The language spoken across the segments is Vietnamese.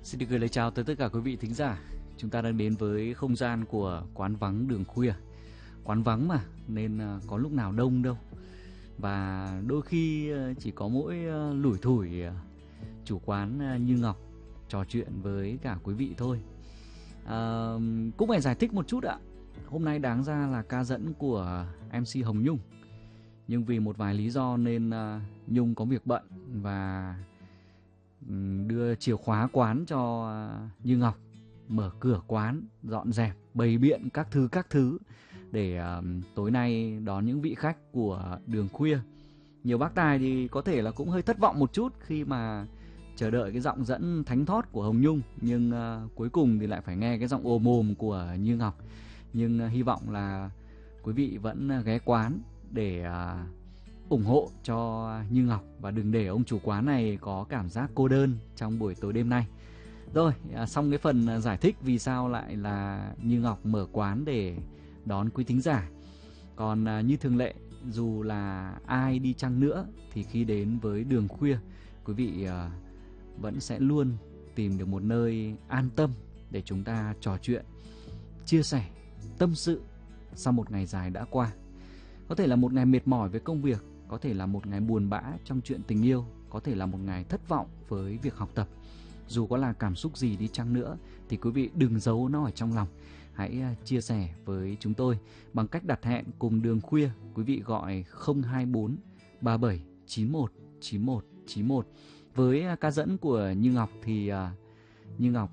Xin được gửi lời chào tới tất cả quý vị thính giả. Chúng ta đang đến với không gian của quán vắng đường khuya. Quán vắng mà, nên có lúc nào đông đâu. Và đôi khi chỉ có mỗi lủi thủi chủ quán Như Ngọc trò chuyện với cả quý vị thôi. Cũng phải giải thích một chút ạ. Hôm nay đáng ra là ca dẫn của MC Hồng Nhung, nhưng vì một vài lý do nên Nhung có việc bận và đưa chìa khóa quán cho Như Ngọc mở cửa quán, dọn dẹp, bày biện các thứ để tối nay đón những vị khách của đường khuya. Nhiều bác tài thì có thể là cũng hơi thất vọng một chút khi mà chờ đợi cái giọng dẫn thánh thót của Hồng Nhung, nhưng cuối cùng thì lại phải nghe cái giọng ồm ồm của Như Ngọc. Nhưng hy vọng là quý vị vẫn ghé quán để ủng hộ cho Như Ngọc và đừng để ông chủ quán này có cảm giác cô đơn trong buổi tối đêm nay. Rồi, xong cái phần giải thích vì sao lại là Như Ngọc mở quán để đón quý thính giả. Còn như thường lệ, dù là ai đi chăng nữa thì khi đến với đường khuya, quý vị vẫn sẽ luôn tìm được một nơi an tâm để chúng ta trò chuyện, chia sẻ, tâm sự sau một ngày dài đã qua. Có thể là một ngày mệt mỏi với công việc, có thể là một ngày buồn bã trong chuyện tình yêu, có thể là một ngày thất vọng với việc học tập. Dù có là cảm xúc gì đi chăng nữa thì quý vị đừng giấu nó ở trong lòng. Hãy chia sẻ với chúng tôi bằng cách đặt hẹn cùng đường khuya. Quý vị gọi 024 37 91 91 91. Với ca dẫn của Như Ngọc thì Như Ngọc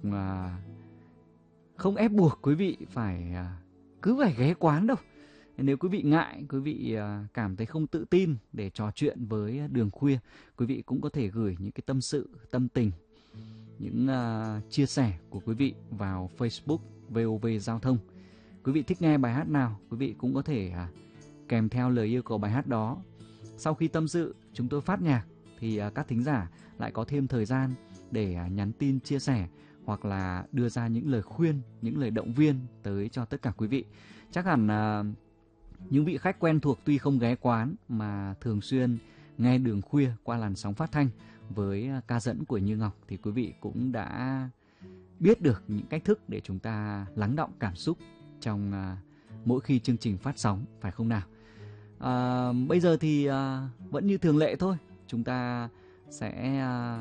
không ép buộc quý vị phải cứ phải ghé quán đâu. Nếu quý vị ngại, quý vị cảm thấy không tự tin để trò chuyện với đường khuya, quý vị cũng có thể gửi những cái tâm sự, tâm tình, những chia sẻ của quý vị vào Facebook VOV Giao thông. Quý vị thích nghe bài hát nào, quý vị cũng có thể kèm theo lời yêu cầu bài hát đó. Sau khi tâm sự, chúng tôi phát nhạc thì các thính giả lại có thêm thời gian để nhắn tin chia sẻ hoặc là đưa ra những lời khuyên, những lời động viên tới cho tất cả quý vị. Chắc hẳn những vị khách quen thuộc tuy không ghé quán mà thường xuyên nghe đường khuya qua làn sóng phát thanh với ca dẫn của Như Ngọc thì quý vị cũng đã biết được những cách thức để chúng ta lắng đọng cảm xúc trong mỗi khi chương trình phát sóng, phải không nào? Bây giờ thì vẫn như thường lệ thôi, chúng ta sẽ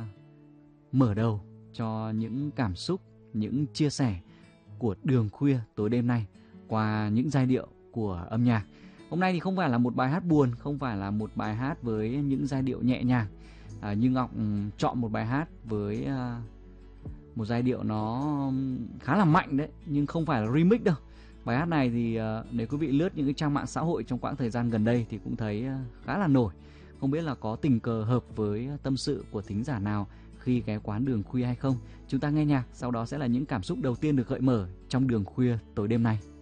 mở đầu cho những cảm xúc, những chia sẻ của đường khuya tối đêm nay qua những giai điệu của âm nhạc. Hôm nay thì không phải là một bài hát buồn, không phải là một bài hát với những giai điệu nhẹ nhàng. Như Ngọc chọn một bài hát với một giai điệu nó khá là mạnh đấy, nhưng không phải là remix đâu. Bài hát này thì nếu quý vị lướt những cái trang mạng xã hội trong quãng thời gian gần đây thì cũng thấy khá là nổi. Không biết là có tình cờ hợp với tâm sự của thính giả nào khi ghé quán đường khuya hay không. Chúng ta nghe nhạc, sau đó sẽ là những cảm xúc đầu tiên được gợi mở trong đường khuya tối đêm nay.